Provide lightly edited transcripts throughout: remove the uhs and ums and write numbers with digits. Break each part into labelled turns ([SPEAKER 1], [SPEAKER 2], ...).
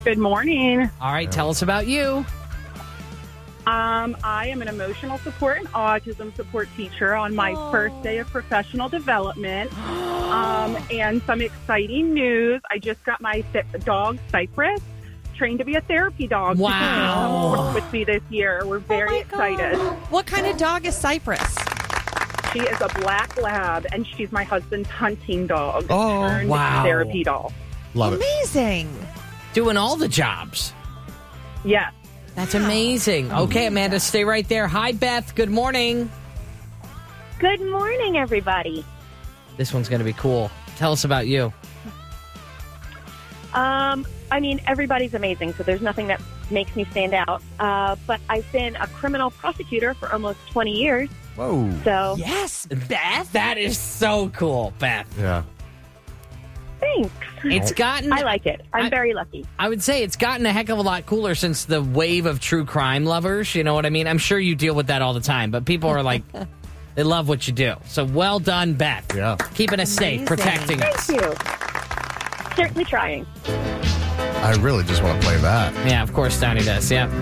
[SPEAKER 1] Good morning.
[SPEAKER 2] All right, tell us about you.
[SPEAKER 1] I am an emotional support and autism support teacher on my first day of professional development. And some exciting news. I just got my dog, Cypress, trained to be a therapy dog.
[SPEAKER 2] Wow.
[SPEAKER 1] To come work with me this year. We're very excited.
[SPEAKER 3] What kind of dog is Cypress?
[SPEAKER 1] She is a black lab, and she's my husband's hunting dog.
[SPEAKER 4] Oh,
[SPEAKER 1] turned
[SPEAKER 2] wow.
[SPEAKER 1] Therapy dog.
[SPEAKER 4] Love it.
[SPEAKER 3] Amazing.
[SPEAKER 2] Doing all the jobs.
[SPEAKER 1] Yes.
[SPEAKER 2] That's amazing. Okay, Amanda, stay right there. Hi, Beth. Good morning.
[SPEAKER 5] Good morning, everybody.
[SPEAKER 2] This one's going to be cool. Tell us about you.
[SPEAKER 5] I mean, everybody's amazing, so there's nothing that makes me stand out. But I've been a criminal prosecutor for almost 20 years.
[SPEAKER 4] Whoa.
[SPEAKER 5] So,
[SPEAKER 2] Yes, Beth. That is so cool, Beth.
[SPEAKER 4] Yeah.
[SPEAKER 5] thanks.
[SPEAKER 2] It's gotten...
[SPEAKER 5] I like it. I'm very lucky.
[SPEAKER 2] I would say it's gotten a heck of a lot cooler since the wave of true crime lovers. You know what I mean? I'm sure you deal with that all the time, but people are like, they love what you do. So well done, Beth.
[SPEAKER 4] Yeah.
[SPEAKER 2] Keeping us safe,
[SPEAKER 3] Amazing.
[SPEAKER 2] protecting us.
[SPEAKER 5] Thank you. Certainly trying.
[SPEAKER 4] I really just want to play that.
[SPEAKER 2] Yeah, of course Donnie does. Yeah.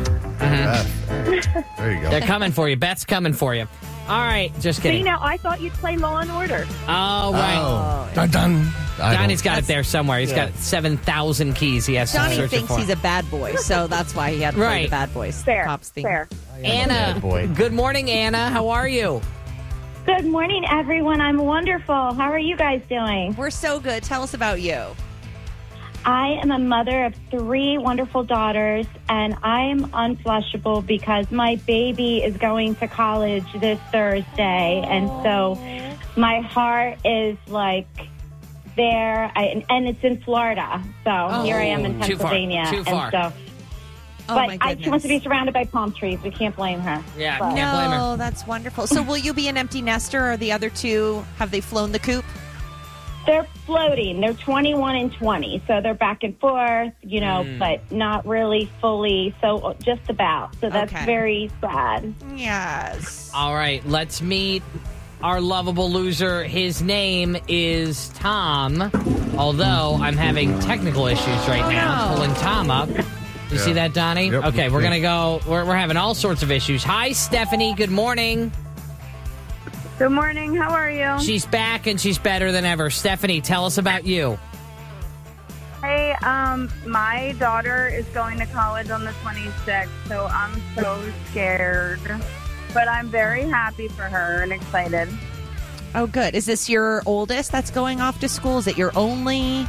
[SPEAKER 4] Beth. There you go.
[SPEAKER 2] They're coming for you. Beth's coming for you. All right. Just
[SPEAKER 5] See,
[SPEAKER 2] kidding.
[SPEAKER 5] now I thought you'd play Law and Order.
[SPEAKER 2] Oh, right.
[SPEAKER 4] Oh. Dun, dun.
[SPEAKER 2] Donnie's got it there somewhere. He's got 7,000 keys he has to
[SPEAKER 3] Johnny
[SPEAKER 2] search
[SPEAKER 3] thinks
[SPEAKER 2] for.
[SPEAKER 3] he's a bad boy, so that's why he had to play
[SPEAKER 2] Right.
[SPEAKER 3] the bad boys.
[SPEAKER 5] Fair.
[SPEAKER 3] Cops theme.
[SPEAKER 5] Fair.
[SPEAKER 2] Anna.
[SPEAKER 4] bad boy.
[SPEAKER 2] Good morning, Anna. How are you?
[SPEAKER 6] Good morning, everyone. I'm wonderful. How are you guys doing?
[SPEAKER 3] We're so good. Tell us about you.
[SPEAKER 6] I am a mother of 3 wonderful daughters, and I'm unflushable because my baby is going to college this Thursday. And so my heart is like there, and it's in Florida. So here I am in
[SPEAKER 2] Too far.
[SPEAKER 6] Pennsylvania.
[SPEAKER 2] Too far.
[SPEAKER 6] And so,
[SPEAKER 3] Oh,
[SPEAKER 6] but
[SPEAKER 3] my
[SPEAKER 6] she
[SPEAKER 3] goodness.
[SPEAKER 6] wants to be surrounded by palm trees. We can't blame her.
[SPEAKER 2] Yeah,
[SPEAKER 6] But-
[SPEAKER 2] can't blame her.
[SPEAKER 3] No, that's wonderful. So will you be an empty nester, or the other two, have they flown the coop?
[SPEAKER 6] They're floating. They're 21 and 20, so they're back and forth, but not really fully, so just about. So that's
[SPEAKER 3] Okay.
[SPEAKER 6] very sad.
[SPEAKER 3] Yes.
[SPEAKER 2] All right, let's meet our lovable loser. His name is Tom, although I'm having technical issues right now.
[SPEAKER 3] no.
[SPEAKER 2] Pulling Tom up. You see that, Donnie?
[SPEAKER 4] Yep.
[SPEAKER 2] Okay, we're going to go. We're having all sorts of issues. Hi, Stephanie. Good morning.
[SPEAKER 1] Good morning. How are you?
[SPEAKER 2] She's back and she's better than ever. Stephanie, tell us about you.
[SPEAKER 1] Hey, my daughter is going to college on the 26th, so I'm so scared. But I'm very happy for her and excited.
[SPEAKER 3] Oh, good. Is this your oldest that's going off to school? Is it your only?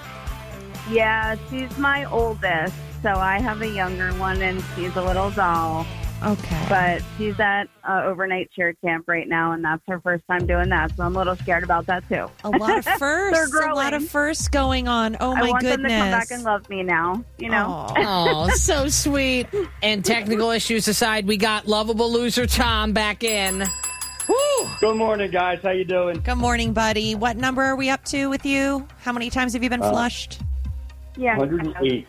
[SPEAKER 1] Yeah, she's my oldest, so I have a younger one, and she's a little doll.
[SPEAKER 3] Okay.
[SPEAKER 1] But she's at overnight cheer camp right now, and that's her first time doing that, so I'm a little scared about that, too.
[SPEAKER 3] A lot of firsts.
[SPEAKER 1] They're
[SPEAKER 3] A lot of
[SPEAKER 1] growing.
[SPEAKER 3] firsts going on. Oh, my
[SPEAKER 1] I want
[SPEAKER 3] goodness.
[SPEAKER 1] them to come back and love me now,
[SPEAKER 3] Aw.
[SPEAKER 2] Oh, so sweet. And technical issues aside, we got lovable loser Tom back in. Woo!
[SPEAKER 7] Good morning, guys. How you doing?
[SPEAKER 3] Good morning, buddy. What number are we up to with you? How many times have you been flushed?
[SPEAKER 1] Yeah.
[SPEAKER 7] 108.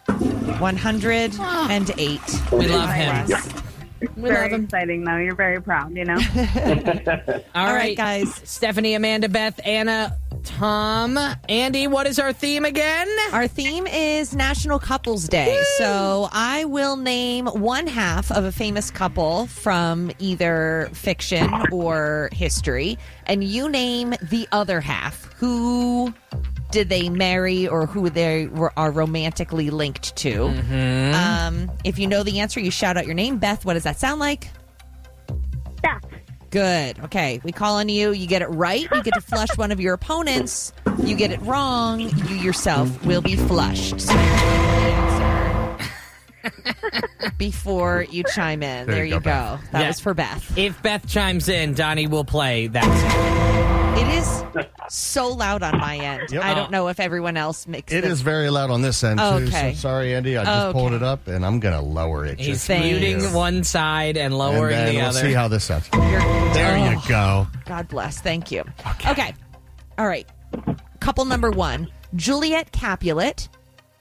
[SPEAKER 3] 108.
[SPEAKER 2] We love him. We
[SPEAKER 1] Very
[SPEAKER 2] love him.
[SPEAKER 1] exciting, though. You're very proud,
[SPEAKER 2] All
[SPEAKER 3] right, guys.
[SPEAKER 2] Stephanie, Amanda, Beth, Anna, Tom, Andy, what is our theme again?
[SPEAKER 3] Our theme is National Couples Day. So I will name one half of a famous couple from either fiction or history, and you name the other half. Who did they marry or who they are romantically linked to? If you know the answer, you shout out your name. Beth, what does that sound like?
[SPEAKER 6] Beth.
[SPEAKER 3] Good. Okay. We call on you. You get it right. You get to flush one of your opponents. You get it wrong. You yourself will be flushed. So you know the answer before you chime in. There you go.
[SPEAKER 4] Beth.
[SPEAKER 3] That
[SPEAKER 2] Yeah.
[SPEAKER 3] was for Beth.
[SPEAKER 2] If Beth chimes in, Donnie will play that.
[SPEAKER 3] It is so loud on my end.
[SPEAKER 4] Yep.
[SPEAKER 3] I don't know if everyone else makes
[SPEAKER 4] It
[SPEAKER 3] this.
[SPEAKER 4] is very loud on this end, too.
[SPEAKER 3] Okay.
[SPEAKER 4] So sorry, Andy. I just pulled it up, and I'm going to lower it.
[SPEAKER 2] He's
[SPEAKER 4] just for you.
[SPEAKER 2] muting one side and lowering
[SPEAKER 4] and then
[SPEAKER 2] the
[SPEAKER 4] we'll
[SPEAKER 2] other.
[SPEAKER 4] see how this sounds.
[SPEAKER 3] You're-
[SPEAKER 4] There
[SPEAKER 3] Oh,
[SPEAKER 4] you go.
[SPEAKER 3] God bless. Thank you. Okay. All right. Couple number 1. Juliet Capulet.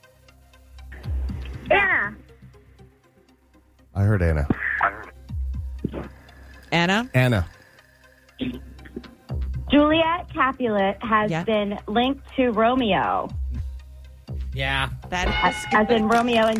[SPEAKER 6] Anna.
[SPEAKER 4] I heard Anna.
[SPEAKER 3] Anna.
[SPEAKER 4] Anna.
[SPEAKER 6] Juliet Capulet has
[SPEAKER 3] Yeah.
[SPEAKER 6] been linked to Romeo.
[SPEAKER 2] Yeah.
[SPEAKER 3] That is
[SPEAKER 6] as in Romeo and